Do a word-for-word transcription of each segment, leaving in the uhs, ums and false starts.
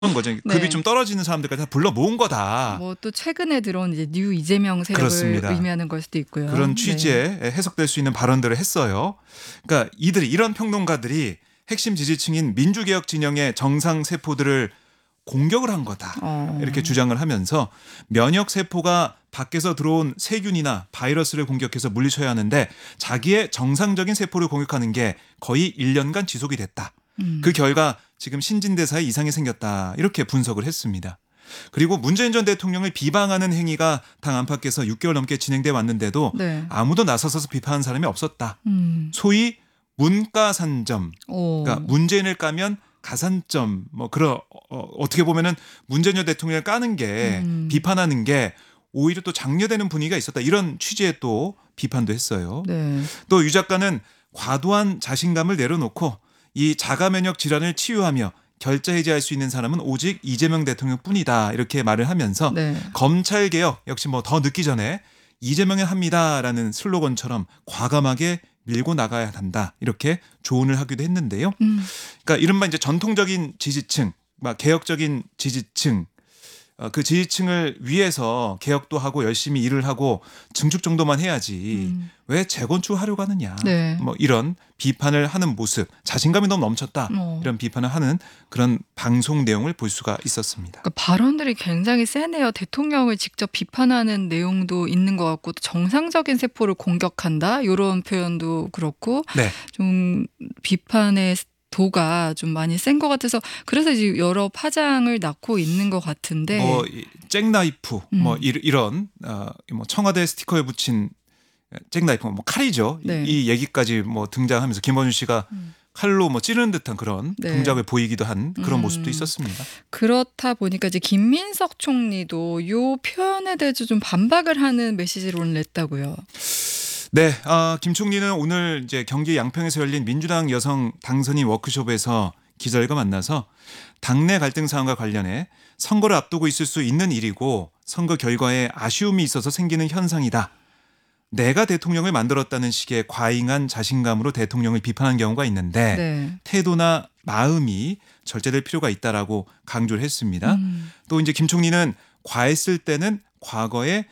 그런 거죠. 네. 급이 좀 떨어지는 사람들까지 다 불러 모은 거다. 뭐 또 최근에 들어온 이제 뉴 이재명 세력을 그렇습니다. 의미하는 걸 수도 있고요. 그런 취지의 네. 해석될 수 있는 발언들을 했어요. 그러니까 이들이 이런 평론가들이 핵심 지지층인 민주개혁 진영의 정상 세포들을 공격을 한 거다. 어. 이렇게 주장을 하면서 면역 세포가 밖에서 들어온 세균이나 바이러스를 공격해서 물리쳐야 하는데 자기의 정상적인 세포를 공격하는 게 거의 일 년간 지속이 됐다. 음. 그 결과 지금 신진대사에 이상이 생겼다. 이렇게 분석을 했습니다. 그리고 문재인 전 대통령을 비방하는 행위가 당 안팎에서 육 개월 넘게 진행돼 왔는데도 네. 아무도 나서서 비판하는 사람이 없었다. 음. 소위 문가산점. 오. 그러니까 문재인을 까면 가산점. 뭐 그런 어, 어떻게 보면은 문재인 전 대통령을 까는 게 음. 비판하는 게 오히려 또 장려되는 분위기가 있었다. 이런 취지의 또 비판도 했어요. 네. 또 유 작가는 과도한 자신감을 내려놓고 이 자가 면역 질환을 치유하며 결자 해제할 수 있는 사람은 오직 이재명 대통령뿐이다. 이렇게 말을 하면서 네. 검찰 개혁 역시 뭐 더 늦기 전에 이재명이 합니다라는 슬로건처럼 과감하게 밀고 나가야 한다. 이렇게 조언을 하기도 했는데요. 음. 그러니까 이른바 이제 전통적인 지지층, 막 개혁적인 지지층, 어, 그 지지층을 위해서 개혁도 하고 열심히 일을 하고 증축 정도만 해야지 음. 왜 재건축하려고 하느냐. 네. 뭐 이런 비판을 하는 모습, 자신감이 너무 넘쳤다. 어. 이런 비판을 하는 그런 방송 내용을 볼 수가 있었습니다. 그러니까 발언들이 굉장히 세네요. 대통령을 직접 비판하는 내용도 있는 것 같고 또 정상적인 세포를 공격한다 이런 표현도 그렇고 네. 좀 비판의 도가 좀 많이 센 것 같아서 그래서 이제 여러 파장을 낳고 있는 것 같은데. 뭐 잭나이프, 음. 뭐 이- 이런 어, 뭐 청와대 스티커에 붙인 잭나이프, 뭐 칼이죠. 네. 이 얘기까지 뭐 등장하면서 김원준 씨가 음. 칼로 뭐 찌르는 듯한 그런 네. 동작을 보이기도 한 그런 음. 모습도 있었습니다. 그렇다 보니까 이제 김민석 총리도 요 표현에 대해서 좀 반박을 하는 메시지를 오늘 냈다고요. 네, 아, 김 총리는 오늘 이제 경기 양평에서 열린 민주당 여성 당선인 워크숍에서 기자들과 만나서 당내 갈등 사항과 관련해 선거를 앞두고 있을 수 있는 일이고 선거 결과에 아쉬움이 있어서 생기는 현상이다. 내가 대통령을 만들었다는 식의 과잉한 자신감으로 대통령을 비판한 경우가 있는데 네. 태도나 마음이 절제될 필요가 있다라고 강조를 했습니다. 음. 또 이제 김 총리는 과했을 때는 과거에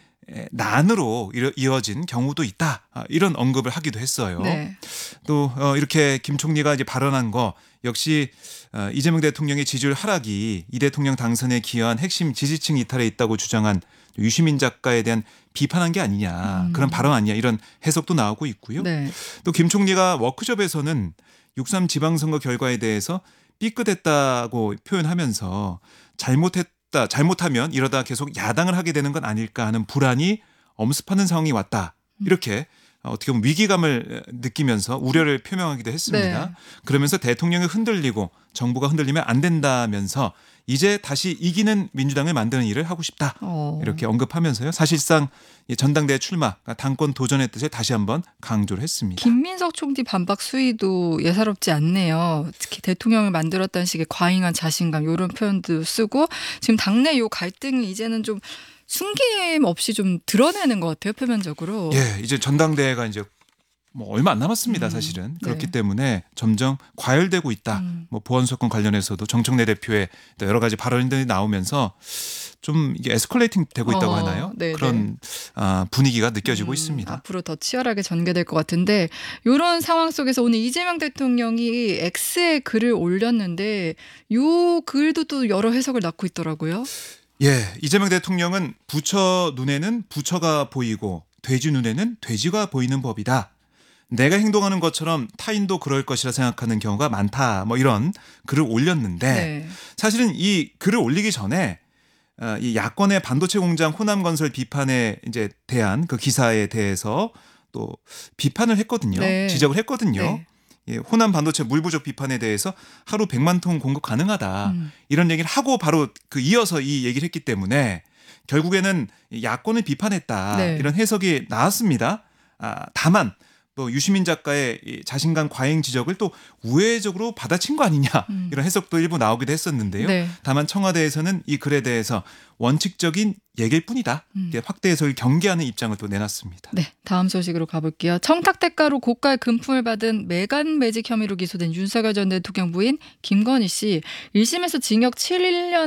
난으로 이어진 경우도 있다. 이런 언급을 하기도 했어요. 네. 또 이렇게 김 총리가 이제 발언한 거 역시 이재명 대통령의 지지율 하락이 이 대통령 당선에 기여한 핵심 지지층 이탈에 있다고 주장한 유시민 작가에 대한 비판한 게 아니냐. 음. 그런 발언 아니냐. 이런 해석도 나오고 있고요. 네. 또 김 총리가 워크숍에서는 육삼 지방선거 결과에 대해서 삐끗했다고 표현하면서 잘못했다, 잘못하면 이러다 계속 야당을 하게 되는 건 아닐까 하는 불안이 엄습하는 상황이 왔다. 이렇게 어떻게 보면 위기감을 느끼면서 우려를 표명하기도 했습니다. 네. 그러면서 대통령이 흔들리고 정부가 흔들리면 안 된다면서 이제 다시 이기는 민주당을 만드는 일을 하고 싶다. 어. 이렇게 언급하면서요. 사실상 전당대회 출마, 당권 도전의 뜻을 다시 한번 강조를 했습니다. 김민석 총리 반박 수위도 예사롭지 않네요. 특히 대통령을 만들었다는 식의 과잉한 자신감 이런 표현도 쓰고 지금 당내 요 갈등이 이제는 좀 숨김 없이 좀 드러내는 것 같아요. 표면적으로. 예, 이제 전당대회가 이제 뭐 얼마 안 남았습니다. 음, 사실은. 네. 그렇기 때문에 점점 과열되고 있다. 음. 뭐 보안수사권 관련해서도 정청래 대표의 여러 가지 발언들이 나오면서 좀 이게 에스컬레이팅 되고 있다고 어, 하나요? 네네. 그런 아, 분위기가 느껴지고 음, 있습니다. 앞으로 더 치열하게 전개될 것 같은데 이런 상황 속에서 오늘 이재명 대통령이 X에 글을 올렸는데 요 글도 또 여러 해석을 낳고 있더라고요. 예, 이재명 대통령은 부처 눈에는 부처가 보이고 돼지 눈에는 돼지가 보이는 법이다. 내가 행동하는 것처럼 타인도 그럴 것이라 생각하는 경우가 많다. 뭐 이런 글을 올렸는데 네. 사실은 이 글을 올리기 전에 이 야권의 반도체 공장 호남건설 비판에 이제 대한 그 기사에 대해서 또 비판을 했거든요. 네. 지적을 했거든요. 네. 예, 호남 반도체 물 부족 비판에 대해서 하루 백만 톤 공급 가능하다. 음. 이런 얘기를 하고 바로 그 이어서 이 얘기를 했기 때문에 결국에는 야권을 비판했다. 네. 이런 해석이 나왔습니다. 아, 다만 또 유시민 작가의 이 자신감 과잉 지적을 또 우회적으로 받아친 거 아니냐 음. 이런 해석도 일부 나오기도 했었는데요. 네. 다만 청와대에서는 이 글에 대해서 원칙적인 얘기일 뿐이다. 음. 이렇게 확대 해석을 경계하는 입장을 또 내놨습니다. 네, 다음 소식으로 가볼게요. 청탁 대가로 고가의 금품을 받은 매간 매직 혐의로 기소된 윤석열 전 대통령 부인 김건희 씨 일 심에서 징역 칠 년